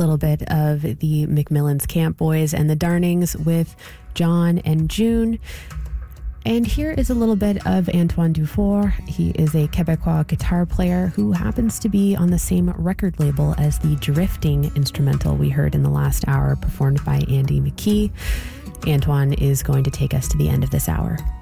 little bit of the McMillan's Camp Boys and the Darnings with John and June. And here is a little bit of Antoine Dufour. He is a Quebecois guitar player who happens to be on the same record label as the Drifting instrumental we heard in the last hour, performed by Andy McKee. Antoine is going to take us to the end of this hour.